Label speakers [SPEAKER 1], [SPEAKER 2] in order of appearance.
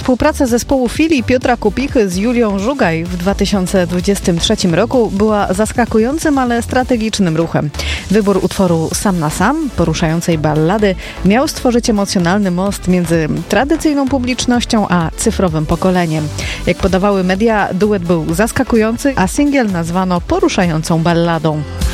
[SPEAKER 1] Współpraca zespołu Fili Piotra Kupichy z Julią Żugaj w 2023 roku była zaskakującym, ale strategicznym ruchem. Wybór utworu Sam na Sam, poruszającej ballady, miał stworzyć emocjonalny most między tradycyjną publicznością a cyfrowym pokoleniem. Jak podawały media, duet był zaskakujący, a singiel nazwano poruszającą balladą.